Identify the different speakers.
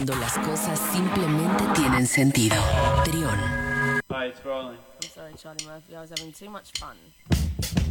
Speaker 1: Cuando las cosas simplemente tienen sentido. Trión.
Speaker 2: Hi, it's rolling.
Speaker 3: I'm sorry, Charlie Murphy. I was having too much fun.